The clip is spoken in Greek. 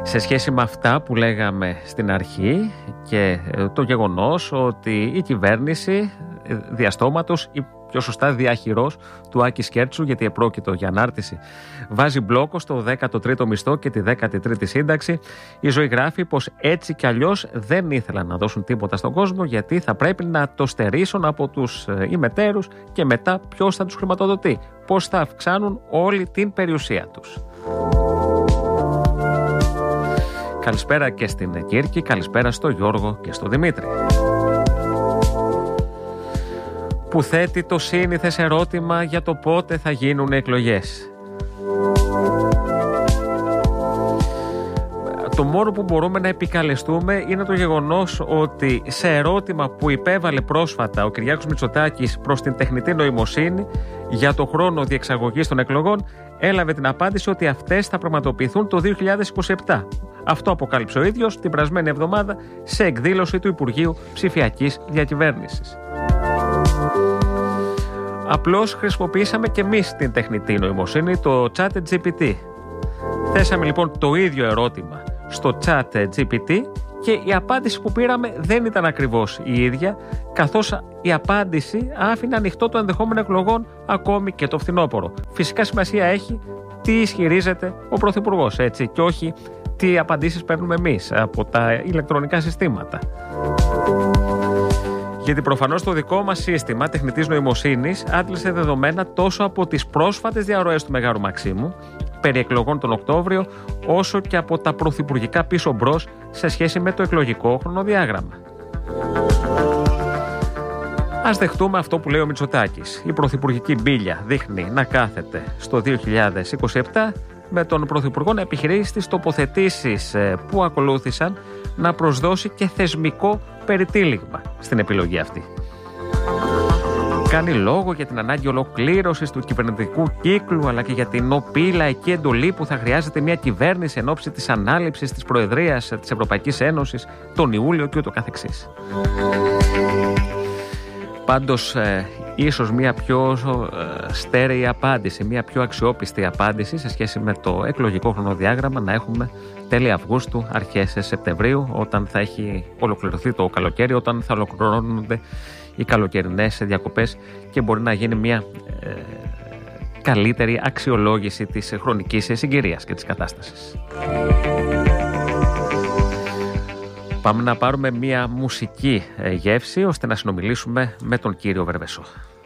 Σε σχέση με αυτά που λέγαμε στην αρχή και το γεγονός ότι η κυβέρνηση διαστόματος ή πιο σωστά διαχειρός του Άκη Σκέρτσου, γιατί επρόκειτο για ανάρτηση, βάζει μπλόκο στο 13ο μισθό και τη 13η σύνταξη. Η Ζωή γράφει πως έτσι κι αλλιώς δεν ήθελαν να δώσουν τίποτα στον κόσμο, γιατί θα πρέπει να το στερήσουν από τους ημετέρους και μετά ποιος θα τους χρηματοδοτεί, πώς θα αυξάνουν όλη την περιουσία τους. Καλησπέρα και στην Κύρκη, καλησπέρα στο Γιώργο και στο Δημήτρη, που θέτει το σύνηθες ερώτημα για το πότε θα γίνουν εκλογές. Το μόνο που μπορούμε να επικαλεστούμε είναι το γεγονός ότι σε ερώτημα που υπέβαλε πρόσφατα ο Κυριάκος Μητσοτάκης προς την τεχνητή νοημοσύνη για το χρόνο διεξαγωγής των εκλογών, έλαβε την απάντηση ότι αυτές θα πραγματοποιηθούν το 2027. Αυτό αποκάλυψε ο ίδιος την περασμένη εβδομάδα σε εκδήλωση του Υπουργείου Ψηφιακής Διακυβέρνησης. Απλώς χρησιμοποιήσαμε και εμείς την τεχνητή νοημοσύνη, το ChatGPT. Θέσαμε λοιπόν το ίδιο ερώτημα στο ChatGPT και η απάντηση που πήραμε δεν ήταν ακριβώς η ίδια, καθώς η απάντηση άφηνε ανοιχτό το ενδεχόμενο εκλογών ακόμη και το φθινόπωρο. Φυσικά σημασία έχει τι ισχυρίζεται ο Πρωθυπουργός, έτσι, και όχι τι απαντήσεις παίρνουμε εμείς από τα ηλεκτρονικά συστήματα. Γιατί προφανώς το δικό μας σύστημα τεχνητής νοημοσύνης άντλησε δεδομένα τόσο από τις πρόσφατες διαρροές του Μεγάρου Μαξίμου περί εκλογών τον Οκτώβριο, όσο και από τα πρωθυπουργικά πίσω μπρος σε σχέση με το εκλογικό χρονοδιάγραμμα. Ας δεχτούμε αυτό που λέει ο Μητσοτάκης. Η πρωθυπουργική μπίλια δείχνει να κάθεται στο 2027, με τον Πρωθυπουργό να επιχειρεί στις τοποθετήσεις που ακολούθησαν να προσδώσει και θεσμικό περιτύλιγμα στην επιλογή αυτή. Κάνει λόγο για την ανάγκη ολοκλήρωσης του κυβερνητικού κύκλου, αλλά και για την οπή λαϊκή εντολή που θα χρειάζεται μια κυβέρνηση εν ώψη της ανάληψης της Προεδρίας της Ευρωπαϊκής Ένωσης τον Ιούλιο και ούτω καθεξής. Πάντως, ίσως μια πιο στέρεη απάντηση, μια πιο αξιόπιστη απάντηση σε σχέση με το εκλογικό χρονοδιάγραμμα να έχουμε τέλη Αυγούστου, αρχές Σεπτεμβρίου, όταν θα έχει ολοκληρωθεί το καλοκαίρι, όταν θα ολοκληρώνονται οι καλοκαιρινές διακοπές και μπορεί να γίνει μια καλύτερη αξιολόγηση της χρονικής συγκυρίας και της κατάστασης. Πάμε να πάρουμε μια μουσική γεύση ώστε να συνομιλήσουμε με τον κύριο Βερβεσό.